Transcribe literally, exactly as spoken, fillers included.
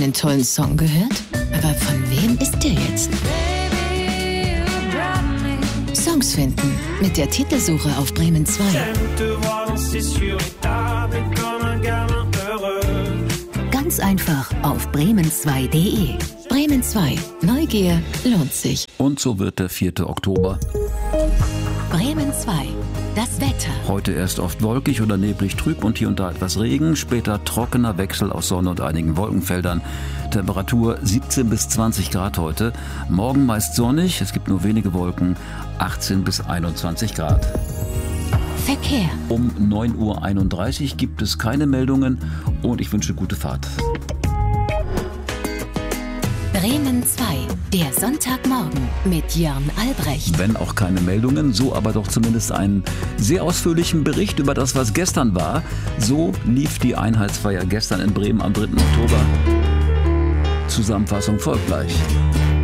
einen tollen Song gehört? Aber von wem ist der jetzt? Songs finden mit der Titelsuche auf Bremen zwei. Ganz einfach auf bremen zwei punkt de. Bremen zwei. Neugier lohnt sich. Und so wird der vierte Oktober. Bremen zwei. Das Wetter. Heute erst oft wolkig oder neblig trüb und hier und da etwas Regen. Später trockener Wechsel aus Sonne und einigen Wolkenfeldern. Temperatur siebzehn bis zwanzig Grad heute. Morgen meist sonnig, es gibt nur wenige Wolken. achtzehn bis einundzwanzig Grad. Verkehr. Um neun Uhr einunddreißig gibt es keine Meldungen und ich wünsche gute Fahrt. Bremen zwei, der Sonntagmorgen mit Jörn Albrecht. Wenn auch keine Meldungen, so aber doch zumindest einen sehr ausführlichen Bericht über das, was gestern war. So lief die Einheitsfeier gestern in Bremen am dritten Oktober. Zusammenfassung folgt gleich.